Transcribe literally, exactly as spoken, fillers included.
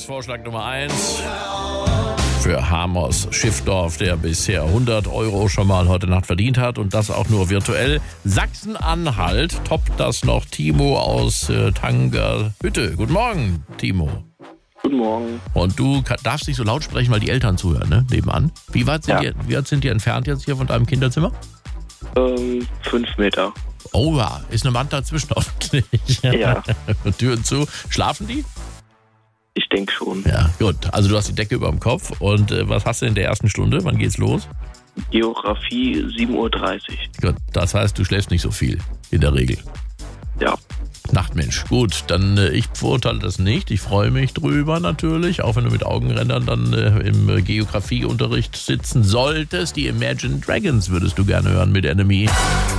Vorschlag Nummer eins für Hamos Schiffdorf, der bisher hundert Euro schon mal heute Nacht verdient hat und das auch nur virtuell. Sachsen-Anhalt toppt das noch. Timo aus äh, Tangerhütte. Guten Morgen, Timo. Guten Morgen. Und du kann, darfst nicht so laut sprechen, weil die Eltern zuhören, ne? Nebenan. Wie weit sind, Ja. die, wie weit sind die entfernt jetzt hier von deinem Kinderzimmer? Ähm, fünf Meter. Oh ja, ist eine Wand dazwischen hoffentlich. Ja. Türen zu. Schlafen die? Ich denke schon. Ja, gut. Also du hast die Decke über dem Kopf. Und äh, was hast du in der ersten Stunde? Wann geht's los? Geografie sieben Uhr dreißig. Gut, das heißt, du schläfst nicht so viel in der Regel. Ja. Nachtmensch. Gut, dann äh, ich beurteile das nicht. Ich freue mich drüber natürlich, auch wenn du mit Augenrändern dann äh, im äh, Geografieunterricht sitzen solltest. Die Imagine Dragons würdest du gerne hören mit Enemy.